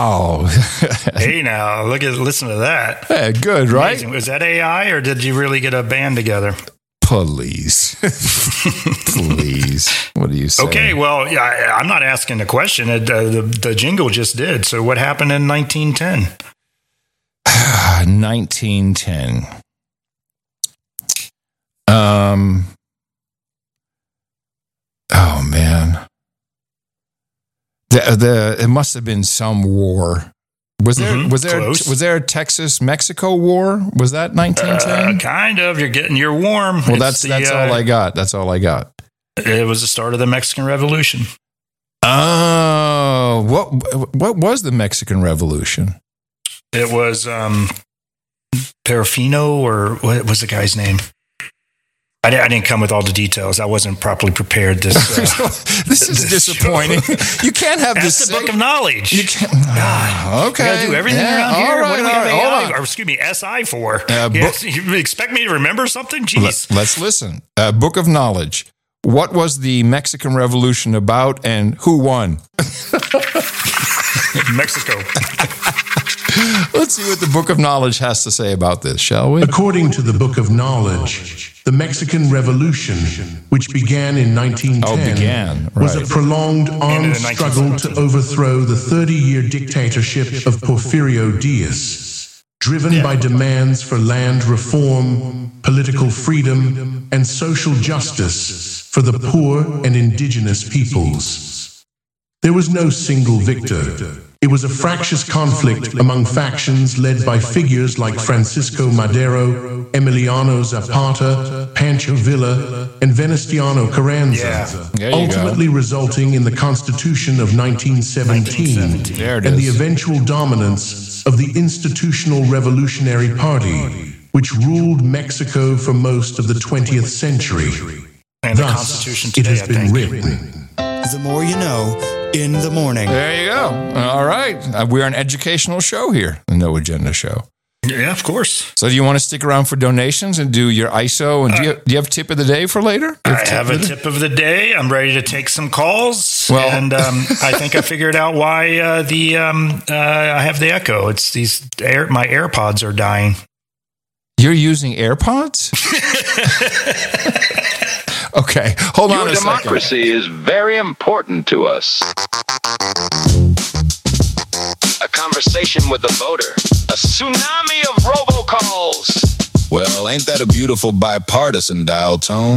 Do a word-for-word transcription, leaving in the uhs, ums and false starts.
Wow. Hey, now look at listen to that. Yeah, good, right? Amazing. Was that A I or did you really get a band together? Please. Please. What are you saying? Okay, well, yeah, I, I'm not asking the question. It, uh, the, the jingle just did. So what happened in nineteen ten? nineteen ten. Um. Oh, man. The, the, it must have been some war. Was there Mm-hmm, was there close. was there a Texas Mexico war? Was that nineteen ten? Uh, kind of. You're getting you're warm. Well, It's that's the, that's uh, all I got. That's all I got. It was the start of the Mexican Revolution. Oh, what what was the Mexican Revolution? It was um, Perifino, or what was the guy's name? I, di- I didn't come with all the details. I wasn't properly prepared. This uh, This is this disappointing. You can't have That's this. the book of knowledge. You can't. Oh, okay. We gotta do everything Yeah, around here. all What do we right, have all right, A I, hold on. or excuse me, S I for? Uh, Yes, book- you expect me to remember something? Jeez. Let, us listen. Uh, Book of Knowledge. What was the Mexican Revolution about, and who won? Mexico. Let's see what the Book of Knowledge has to say about this, shall we? According to the Book of Knowledge, the Mexican Revolution, which began in nineteen ten, Oh, began, was a right. prolonged armed in struggle to nineteen seventeen. overthrow the thirty-year dictatorship of Porfirio Diaz, driven by demands for land reform, political freedom, and social justice for the poor and indigenous peoples. There was no single victor. It was a fractious conflict among factions led by figures like Francisco Madero, Emiliano Zapata, Pancho Villa, and Venustiano Carranza, Yeah. There you go. ultimately resulting in the Constitution of nineteen seventeen nineteen seventeen. There it and the is. eventual dominance of the Institutional Revolutionary Party, which ruled Mexico for most of the twentieth century. And the Thus, Constitution it today, has I been think. written. The more you know in the morning. There you go. All right. Uh, we're an educational show here, the No Agenda Show. Yeah, of course. So do you want to stick around for donations and do your I S O? And do, you, do you have tip of the day for later? Do you I have tip a of the- tip of the day. I'm ready to take some calls. Well- and um, I think I figured out why uh, the um, uh, I have the echo. It's these air, my AirPods are dying. You're using AirPods? Okay, hold on Your a second. democracy is very important to us. A conversation with the voter. A tsunami of robocalls. Well, ain't that a beautiful bipartisan dial tone?